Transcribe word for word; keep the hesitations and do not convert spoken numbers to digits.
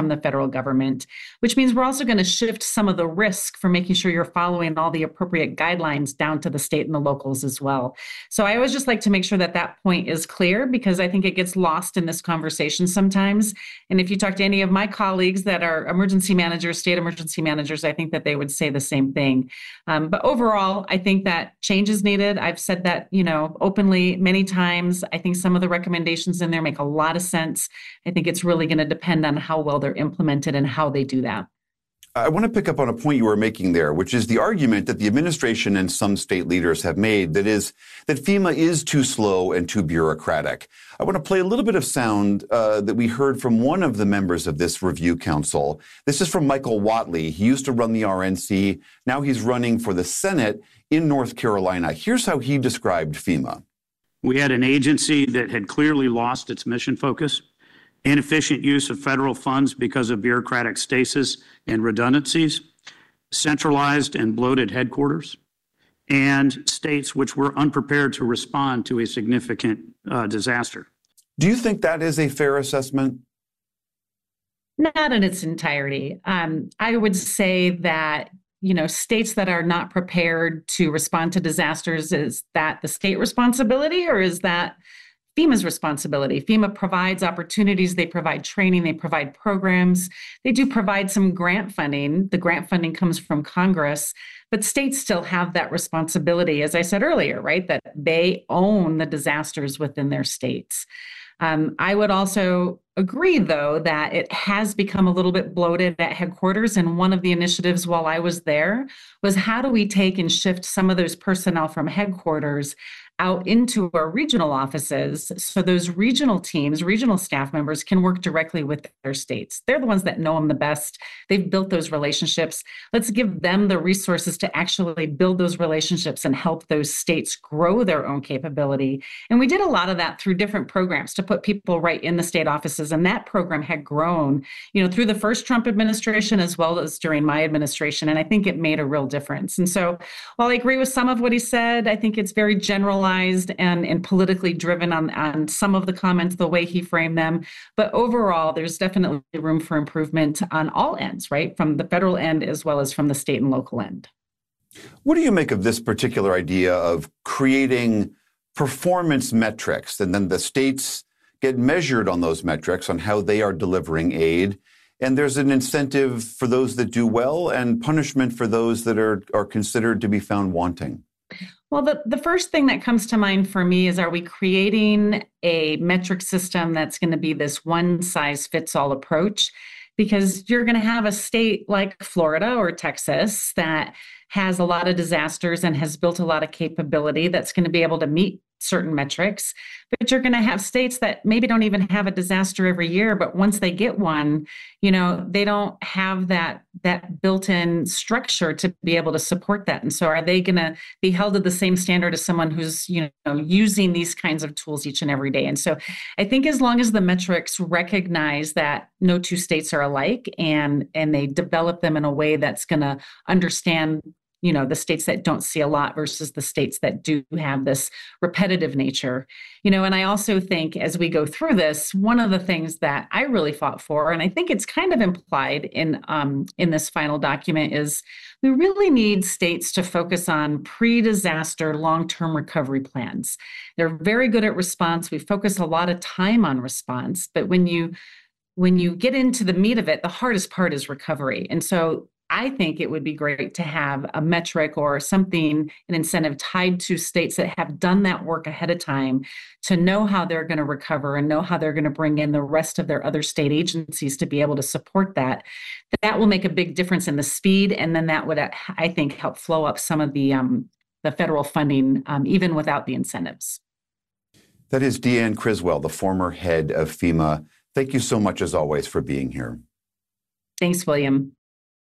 from the federal government, which means we're also going to shift some of the risk for making sure you're following all the appropriate guidelines down to the state and the locals as well. So I always just like to make sure that that point is clear, because I think it gets lost in this conversation sometimes. And if you talk to any of my colleagues that are emergency managers, state emergency managers, I think that they would say the same thing. Um, but overall, I think that change is needed. I've said that, you know, openly many times. I think some of the recommendations in there make a lot of sense. I think it's really going to depend on how well they're implemented and how they do that. I want to pick up on a point you were making there, which is the argument that the administration and some state leaders have made, that is that FEMA is too slow and too bureaucratic. I want to play a little bit of sound uh, that we heard from one of the members of this review council. This is from Michael Whatley. He used to run the R N C. Now he's running for the Senate in North Carolina. Here's how he described FEMA. We had an agency that had clearly lost its mission focus, inefficient use of federal funds because of bureaucratic stasis and redundancies, centralized and bloated headquarters, and states which were unprepared to respond to a significant uh, disaster. Do you think that is a fair assessment? Not in its entirety. Um, I would say that, you know, states that are not prepared to respond to disasters, is that the state responsibility, or is that FEMA's responsibility? FEMA provides opportunities, they provide training, they provide programs, they do provide some grant funding. The grant funding comes from Congress, but states still have that responsibility, as I said earlier, right? That they own the disasters within their states. Um, I would also agree, though, that it has become a little bit bloated at headquarters. And one of the initiatives while I was there was, how do we take and shift some of those personnel from headquarters out into our regional offices, so those regional teams, regional staff members can work directly with their states. They're the ones that know them the best. They've built those relationships. Let's give them the resources to actually build those relationships and help those states grow their own capability. And we did a lot of that through different programs to put people right in the state offices. And that program had grown, you know, through the first Trump administration as well as during my administration. And I think it made a real difference. And so while I agree with some of what he said, I think it's very general and, and politically driven on, on some of the comments, the way he framed them. But overall, there's definitely room for improvement on all ends, right? From the federal end as well as from the state and local end. What do you make of this particular idea of creating performance metrics, and then the states get measured on those metrics on how they are delivering aid? And there's an incentive for those that do well and punishment for those that are, are considered to be found wanting. Well, the, the first thing that comes to mind for me is, are we creating a metric system that's going to be this one-size-fits-all approach? Because you're going to have a state like Florida or Texas that has a lot of disasters and has built a lot of capability that's going to be able to meet certain metrics. But you're going to have states that maybe don't even have a disaster every year, but once they get one, you know, they don't have that that built-in structure to be able to support that. And so are they going to be held to the same standard as someone who's, you know, using these kinds of tools each and every day? And so I think as long as the metrics recognize that no two states are alike, and and they develop them in a way that's going to understand, you know, the states that don't see a lot versus the states that do have this repetitive nature. You know, and I also think as we go through this, one of the things that I really fought for, and I think it's kind of implied in um, in this final document, is we really need states to focus on pre-disaster long-term recovery plans. They're very good at response. We focus a lot of time on response, but when you when you get into the meat of it, the hardest part is recovery. And so I think it would be great to have a metric or something, an incentive tied to states that have done that work ahead of time to know how they're going to recover and know how they're going to bring in the rest of their other state agencies to be able to support that. That will make a big difference in the speed. And then that would, I think, help flow up some of the, um, the federal funding, um, even without the incentives. That is Deanne Criswell, the former head of FEMA. Thank you so much, as always, for being here. Thanks, William.